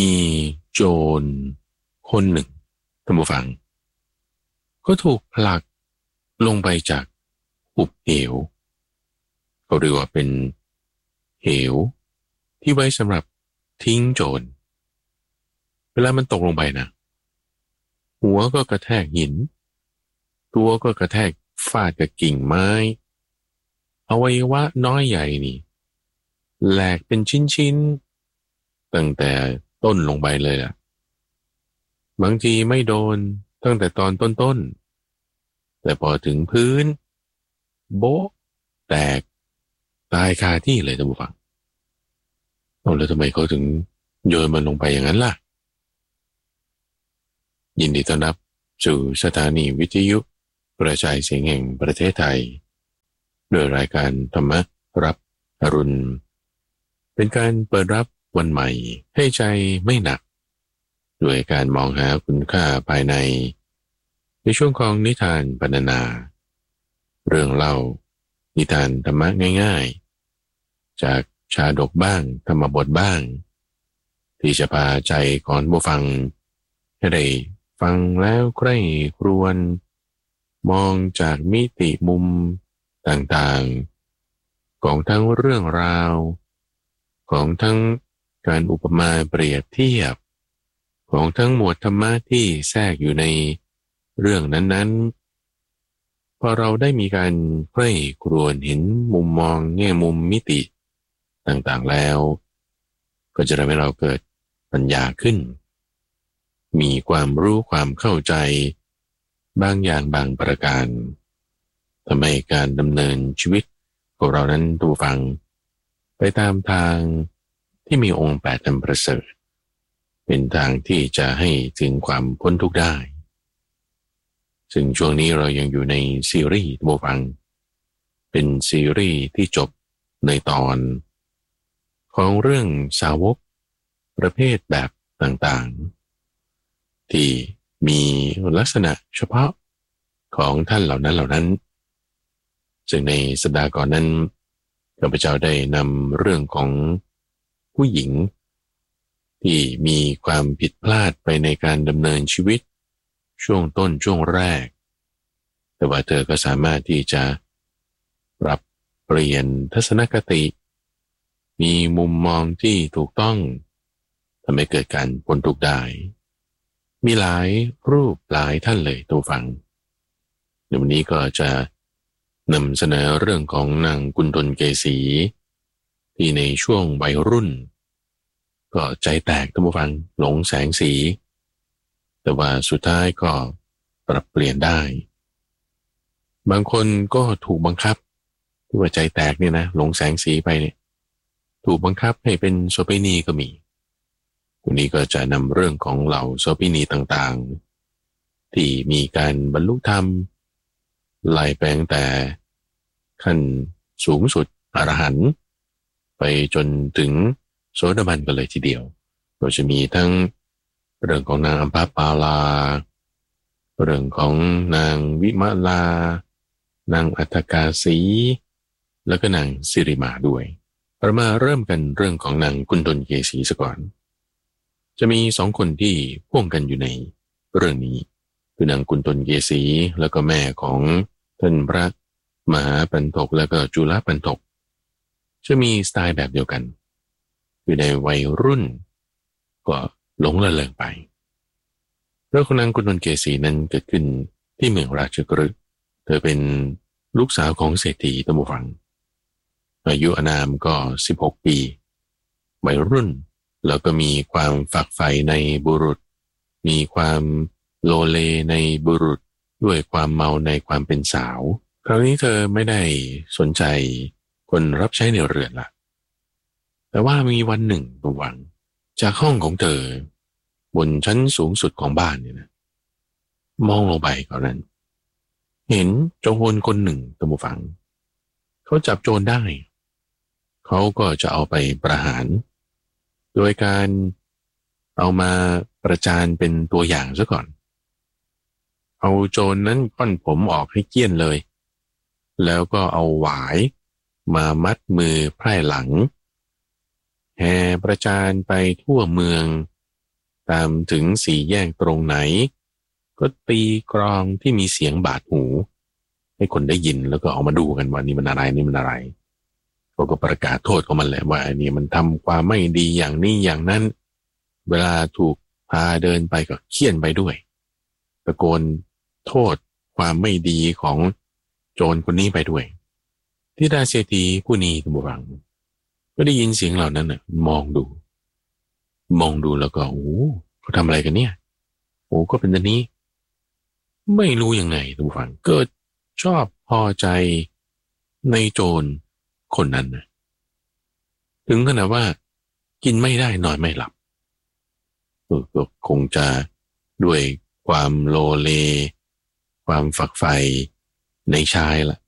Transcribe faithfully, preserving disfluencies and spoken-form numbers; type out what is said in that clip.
มีโจรคนหนึ่งท่านผู้ฟังก็ถูกผลักลงไปจากหุบเหวเขาเรียกว่าเป็นเหวที่ไว้สำหรับทิ้งโจรเวลามันตกลงไปนะหัวก็กระแทกหินตัวก็กระแทกฟาดกับกิ่งไม้อวัยวะน้อยใหญ่นี่แหลกเป็นชิ้นๆตั้งแต่ต้นลงไปเลยล่ะบางทีไม่โดนตั้งแต่ตอนต้นๆแต่พอถึงพื้นโบ๊ะแตกตายคาที่เลยท่านผู้ฟังเอาแล้วทำไมเขาถึงโยนมันลงไปอย่างนั้นล่ะยินดีต้อนรับสู่สถานีวิทยุกระจายเสียงแห่งประเทศไทยโดยรายการธรรมรับอรุณเป็นการเปิดรับวันใหม่ให้ใจไม่หนักด้วยการมองหาคุณค่าภายในในช่วงของนิทานพรรณนาเรื่องเล่านิทานธรรมะง่ายๆจากชาดกบ้างธรรมบทบ้างที่จะพาใจของผู้ฟังให้ได้ฟังแล้วใคร่ครวญมองจากมิติมุมต่างๆของทั้งเรื่องราวของทั้งการอุปมาเปรียบเทียบของทั้งหมวดธรรมะที่แทรกอยู่ในเรื่องนั้นๆพอเราได้มีการใคร่ครวญเห็นมุมมองแง่มุมมิติต่างๆแล้วก็จะทำให้เราเกิดปัญญาขึ้นมีความรู้ความเข้าใจบางอย่างบางประการทำให้การดำเนินชีวิตของเรานั้นทุกฟังไปตามทางที่มีองค์แปดอันประเสริฐเป็นทางที่จะให้ถึงความพ้นทุกข์ได้ซึ่งช่วงนี้เรายังอยู่ในซีรีส์ทุกฟังเป็นซีรีส์ที่จบในตอนของเรื่องสาวกประเภทแบบต่างๆที่มีลักษณะเฉพาะของท่านเหล่านั้นเหล่านั้นซึ่งในสัปดาห์ก่อนนั้นข้าพเจ้าได้นำเรื่องของผู้หญิงที่มีความผิดพลาดไปในการดำเนินชีวิตช่วงต้นช่วงแรกแต่ว่าเธอก็สามารถที่จะปรับเปลี่ยนทัศนคติมีมุมมองที่ถูกต้องทำให้เกิดการพ้นทุกข์ได้มีหลายรูปหลายท่านเลยตัวฟังในวันนี้ก็จะนำเสนอเรื่องของนางกุณฑลเกษีที่ในช่วงวัยรุ่นก็ใจแตกท่านผู้ฟังหลงแสงสีแต่ว่าสุดท้ายก็ปรับเปลี่ยนได้บางคนก็ถูกบังคับที่ว่าใจแตกเนี่ยนะหลงแสงสีไปเนี่ยถูกบังคับให้เป็นโสเภณีก็มีวันนี้ก็จะนำเรื่องของเหล่าโสเภณีต่างๆที่มีการบรรลุธรรมไล่ไปตั้งแต่ขั้นสูงสุดอรหันต์ไปจนถึงโสดาบันกันเลยทีเดียวก็จะมีทั้งเรื่องของนางอัมพปาลาเรื่องของนางวิมลานางอัฏฐกาสีแล้วก็นางสิริมาด้วยเรามาเริ่มกันเรื่องของนางกุณฑลเกษีซะก่อนจะมีสองคนที่พ่วงกันอยู่ในเรื่องนี้คือนางกุณฑลเกษีแล้วก็แม่ของท่านพระมหาปันถกแล้วก็จุลปันถกจะมีสไตล์แบบเดียวกันอยู่ในวัยรุ่นก็หลงละเลงไปเรื่องของนางกุณฑลเกษีนั้นเกิดขึ้นที่เมืองราชกฤห์เธอเป็นลูกสาวของเศรษฐีตะบูฟังอายุอานามก็สิบหกปีวัยรุ่นแล้วก็มีความฝักใฝ่ในบุรุษมีความโลเลในบุรุษด้วยความเมาในความเป็นสาวคราวนี้เธอไม่ได้สนใจคนรับใช้ในเรือนละแต่ว่ามีวันหนึ่งระหว่างจากห้องของเธอบนชั้นสูงสุดของบ้านเนี่ยนะมองลงไปก่อนนั้นเห็นโจรคนหนึ่งตะบูฟังเขาจับโจรได้เขาก็จะเอาไปประหารโดยการเอามาประจานเป็นตัวอย่างซะก่อนเอาโจรนั้นค่อนผมออกให้เกลี้ยนเลยแล้วก็เอาหวายมามัดมือไพร่หลังแห่ประจานไปทั่วเมืองตามถึงสี่แยกตรงไหนก็ตีกลองที่มีเสียงบาดหูให้คนได้ยินแล้วก็ออกมาดูกันว่านี่มันอะไรนี่มันอะไรเขาก็ประกาศโทษของมันแหละว่าอันนี้มันทำความไม่ดีอย่างนี้อย่างนั้นเวลาถูกพาเดินไปก็เคี่ยนไปด้วยตะโกนโทษความไม่ดีของโจรคนนี้ไปด้วยที่ดาเศรษฐีผู้นี้ทุกฝังก็ได้ยินเสียงเหล่านั้นน่ะมองดูมองดูแล้วก็โอ้เขาทำอะไรกันเนี่ยโอ้ก็เป็นแบบนี้ไม่รู้ยังไงทุกฝังเกิดชอบพอใจในโจรคนนั้นนะถึงขนาดว่ากินไม่ได้นอนไม่หลับก็คงจะด้วยความโลเลความฝักใฝ่ในชายละ